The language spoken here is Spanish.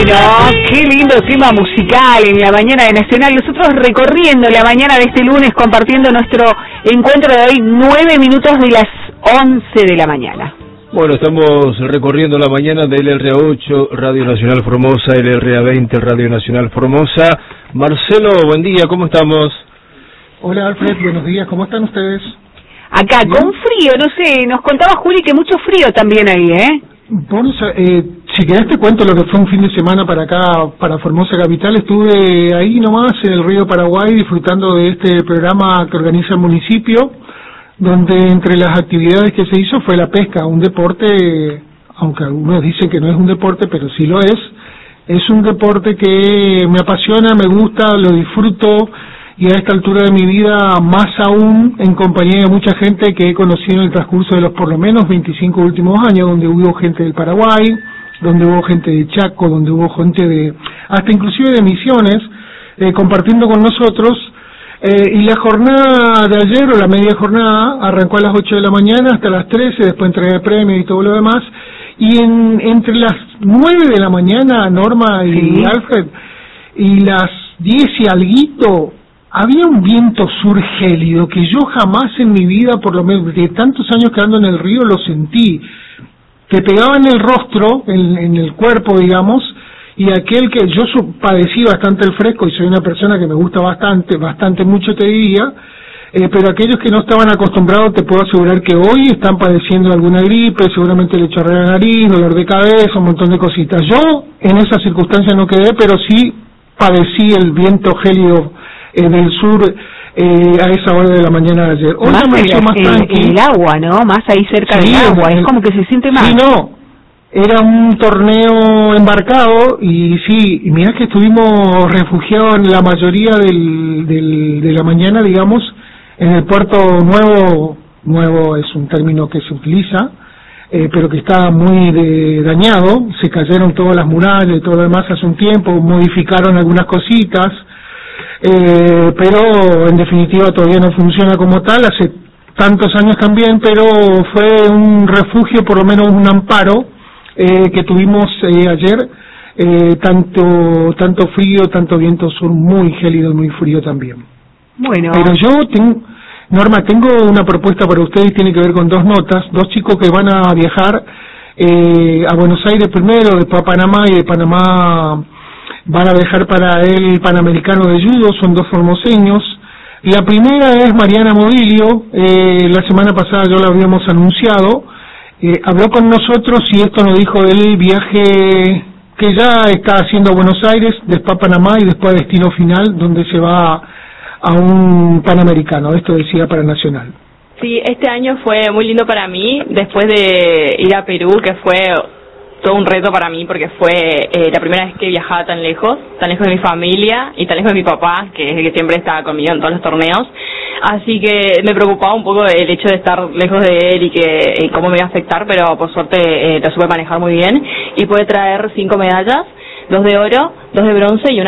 Bueno, qué lindo tema musical en la mañana de Nacional. Nosotros recorriendo la mañana de este lunes, compartiendo nuestro encuentro de hoy, 9 minutos de las 11 de la mañana. Bueno, estamos recorriendo la mañana del LRA8, Radio Nacional Formosa, el LRA20, Radio Nacional Formosa. Marcelo, buen día, ¿cómo estamos? Hola Alfred, buenos días, ¿cómo están ustedes? Acá, ¿bien? Con frío, no sé, nos contaba Juli que mucho frío también ahí, ¿eh? Bueno, si querés te cuento lo que fue un fin de semana para acá, para Formosa Capital. Estuve ahí nomás en el río Paraguay disfrutando de este programa que organiza el municipio, donde entre las actividades que se hizo fue la pesca, un deporte, aunque algunos dicen que no es un deporte, pero sí lo es un deporte que me apasiona, me gusta, lo disfruto, y a esta altura de mi vida más aún en compañía de mucha gente que he conocido en el transcurso de los por lo menos 25 últimos años, donde hubo gente del Paraguay, donde hubo gente de Chaco, donde hubo gente de hasta inclusive de Misiones, compartiendo con nosotros. Y la jornada de ayer, o la media jornada, arrancó a las 8 de la mañana hasta las 13, después entrega de premios y todo lo demás, y entre las 9 de la mañana, Norma y Alfred, y las 10 y alguito, había un viento sur gélido que yo jamás en mi vida, por lo menos de tantos años quedando en el río, lo sentí. Te pegaba en el rostro, en el cuerpo, digamos, y aquel que yo padecí bastante el fresco y soy una persona que me gusta bastante mucho te diría, pero aquellos que no estaban acostumbrados te puedo asegurar que hoy están padeciendo alguna gripe, seguramente le chorrea la nariz, dolor de cabeza, un montón de cositas. Yo en esas circunstancias no quedé, pero sí padecí el viento gélido del sur a esa hora de la mañana de ayer. Hoy más el agua, ¿no? Más ahí cerca del agua, es como que se siente más. Sí, no, era un torneo embarcado y sí, y mirá que estuvimos refugiados en la mayoría de la mañana, digamos, en el puerto nuevo es un término que se utiliza, pero que está muy dañado, se cayeron todas las murallas y todo lo demás hace un tiempo, modificaron algunas cositas, pero en definitiva todavía no funciona como tal, hace tantos años también, pero fue un refugio, por lo menos un amparo que tuvimos ayer, tanto frío, tanto viento sur, muy gélido, muy frío también. Bueno. Pero yo Norma, tengo una propuesta para ustedes, tiene que ver con dos notas, dos chicos que van a viajar a Buenos Aires primero, después a Panamá, y de Panamá van a viajar para el Panamericano de Judo, son dos formoseños. La primera es Mariana Mobilio, la semana pasada ya lo habíamos anunciado, habló con nosotros y esto nos dijo del viaje que ya está haciendo a Buenos Aires, después a Panamá y después a destino final, donde se va a un Panamericano, esto decía para Nacional. Sí, este año fue muy lindo para mí, después de ir a Perú, que fue todo un reto para mí, porque fue la primera vez que viajaba tan lejos de mi familia y tan lejos de mi papá, que es el que siempre estaba conmigo en todos los torneos. Así que me preocupaba un poco el hecho de estar lejos de él y cómo me iba a afectar, pero por suerte lo supe manejar muy bien y pude traer 5 medallas, 2 de oro, 2 de bronce y una